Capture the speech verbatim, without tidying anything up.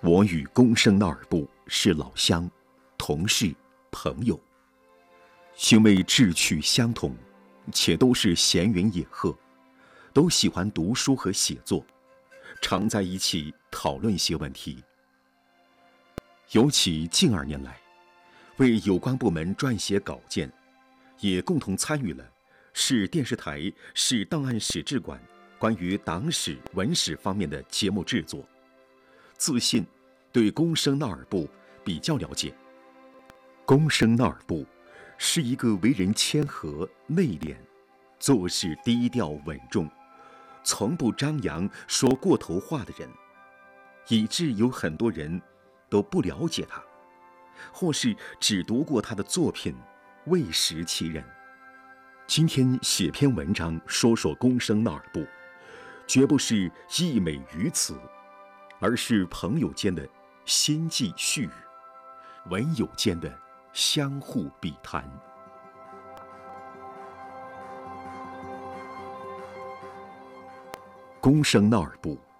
我与公生纳尔布是老乡、同事、朋友，因为志趣相同，且都是闲云野鹤，都喜欢读书和写作，常在一起讨论些问题。尤其近二年来，为有关部门撰写稿件，也共同参与了市电视台市档案史志馆关于党史文史方面的节目制作，自信对公生纳尔布比较了解。公生纳尔布是一个为人谦和内敛，做事低调稳重，从不张扬说过头话的人，以致有很多人都不了解他，或是只读过他的作品，未识其人。今天写篇文章说说公生纳尔布，绝不是溢美于此，而是朋友间的心寄絮语，文友间的相互笔谈。公生纳尔布